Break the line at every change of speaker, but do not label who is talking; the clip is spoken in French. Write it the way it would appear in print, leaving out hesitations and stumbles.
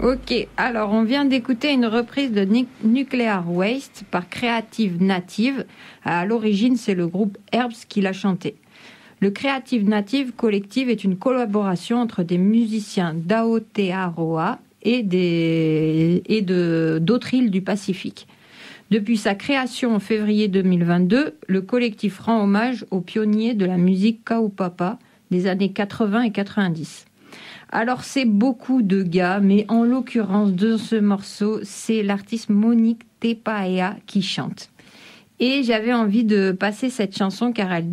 Ok, alors on vient d'écouter une reprise de Nuclear Waste par Creative Native. À l'origine, c'est le groupe Herbs qui l'a chanté. Le Creative Native Collective est une collaboration entre des musiciens d'Aotearoa et d'autres îles du Pacifique. Depuis sa création en février 2022, le collectif rend hommage aux pionniers de la musique kaupapa des années 80 et 90. Alors c'est beaucoup de gars, mais en l'occurrence de ce morceau, c'est l'artiste Monique Tepaea qui chante. Et j'avais envie de passer cette chanson car elle